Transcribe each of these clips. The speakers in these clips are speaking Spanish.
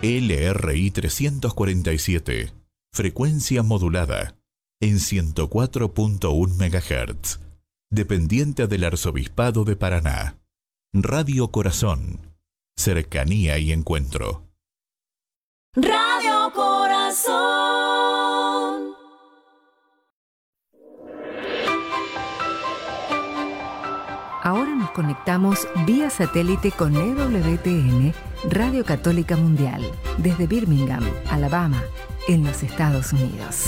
LRI 347, frecuencia modulada, en 104.1 MHz, dependiente del Arzobispado de Paraná. Radio Corazón, cercanía y encuentro. Radio Corazón. Ahora nos conectamos vía satélite con EWTN, Radio Católica Mundial, desde Birmingham, Alabama, en los Estados Unidos.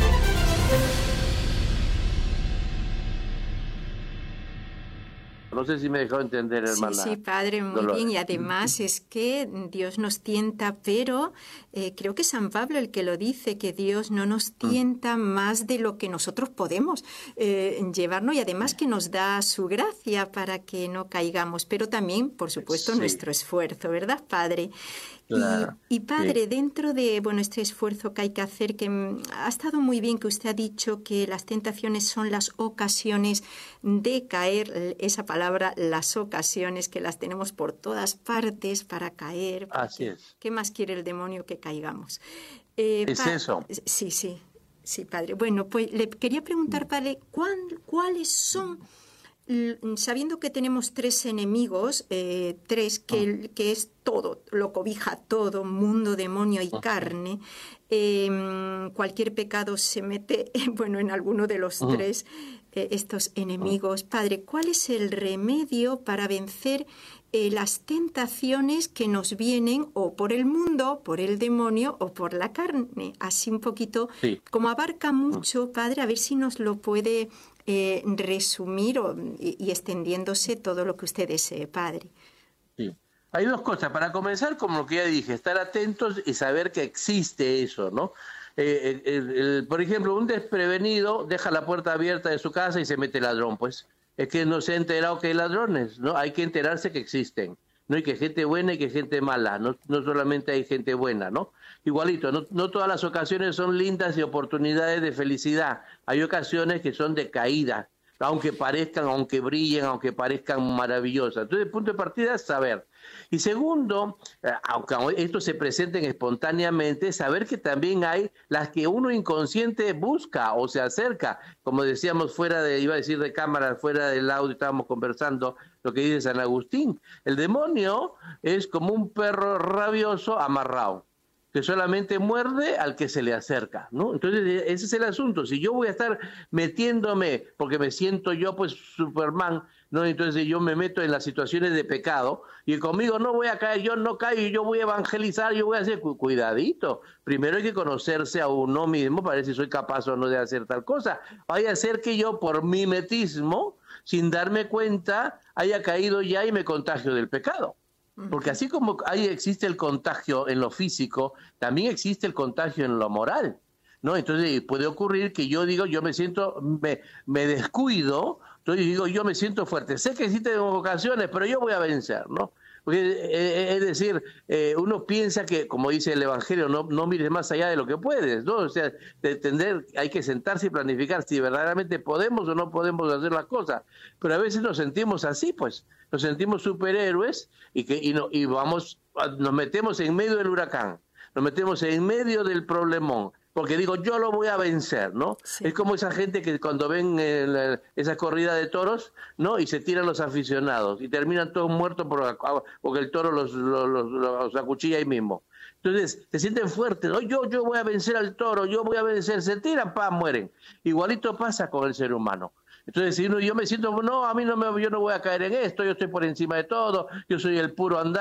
No sé si me dejó entender, hermana. Sí, padre, muy bien. Y además es que Dios nos tienta, pero creo que San Pablo el que lo dice, que Dios no nos tienta más de lo que nosotros podemos llevarnos, y además que nos da su gracia para que no caigamos, pero también, por supuesto, nuestro esfuerzo, ¿verdad, padre? Claro, y padre, dentro de este esfuerzo que hay que hacer, que ha estado muy bien que usted ha dicho que las tentaciones son las ocasiones de caer, esa palabra, las ocasiones, que las tenemos por todas partes para caer. Así es. ¿Qué más quiere el demonio que caigamos? Es eso. Sí, padre. Bueno, pues le quería preguntar, padre, ¿cuáles son, sabiendo que tenemos tres enemigos, tres, que es todo, lo cobija todo, mundo, demonio y carne, cualquier pecado se mete, en alguno de los tres, estos enemigos. Padre, ¿cuál es el remedio para vencer las tentaciones que nos vienen o por el mundo, por el demonio o por la carne? Así un poquito, como abarca mucho, padre, a ver si nos lo puede resumir y extendiéndose todo lo que usted desee, padre. Sí. Hay dos cosas. Para comenzar, como lo que ya dije, estar atentos y saber que existe eso, ¿no? Por ejemplo, un desprevenido deja la puerta abierta de su casa y se mete ladrón, pues. Es que no se ha enterado que hay ladrones, ¿no? Hay que enterarse que existen, ¿no? Y que hay gente buena y que hay gente mala, no solamente hay gente buena, ¿no? Igualito, no todas las ocasiones son lindas y oportunidades de felicidad. Hay ocasiones que son de caída, aunque brillen, aunque parezcan maravillosas. Entonces, el punto de partida es saber. Y segundo, aunque estos se presenten espontáneamente, saber que también hay las que uno inconsciente busca o se acerca. Como decíamos iba a decir de cámara, fuera del audio, estábamos conversando lo que dice San Agustín. El demonio es como un perro rabioso amarrado, que solamente muerde al que se le acerca, ¿no? Entonces, ese es el asunto. Si yo voy a estar metiéndome, porque me siento yo, pues, Superman, ¿no? Entonces yo me meto en las situaciones de pecado, y conmigo no voy a caer, yo no caigo, yo voy a evangelizar, yo voy a hacer, cuidadito. Primero hay que conocerse a uno mismo para ver si soy capaz o no de hacer tal cosa. Vaya a ser que yo, por mimetismo, sin darme cuenta, haya caído ya y me contagio del pecado. Porque así como existe el contagio en lo físico, también existe el contagio en lo moral, ¿no? Entonces puede ocurrir que yo digo, yo me siento, me descuido, entonces digo, yo me siento fuerte. Sé que existen ocasiones, pero yo voy a vencer, ¿no? Porque, es decir, uno piensa que, como dice el Evangelio, no mires más allá de lo que puedes, ¿no? O sea, hay que sentarse y planificar si verdaderamente podemos o no podemos hacer las cosas. Pero a veces nos sentimos así, pues, nos sentimos superhéroes y nos metemos en medio del huracán, nos metemos en medio del problemón, porque digo, yo lo voy a vencer, ¿no? Sí. Es como esa gente que cuando ven esa corrida de toros, ¿no? Y se tiran los aficionados y terminan todos muertos porque el toro los acuchilla ahí mismo. Entonces, se sienten fuertes, ¿no? Yo voy a vencer al toro, yo voy a vencer, se tiran, mueren. Igualito pasa con el ser humano. Entonces, si yo me siento, no, yo no voy a caer en esto, yo estoy por encima de todo, yo soy el puro andar.